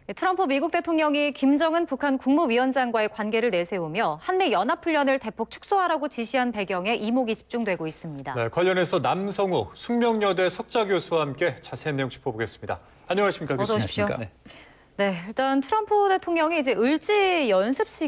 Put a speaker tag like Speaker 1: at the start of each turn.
Speaker 1: 트럼프 미국 대통령이 김정은 북한 국무위원장과의 관계를 내세우며 한미 연합훈련을 대폭 축소하라고 지시한 배경에 이목이 집중되고 있습니다.
Speaker 2: 네, 관련해서 남성욱 숙명여대 석좌 교수와 함께 자세한 내용 짚어보겠습니다. 안녕하십니까,
Speaker 1: 어서
Speaker 2: 교수님.
Speaker 1: 오십시오.
Speaker 2: 네.
Speaker 1: 네, 일단 트럼프 대통령이 이제 을지 연습식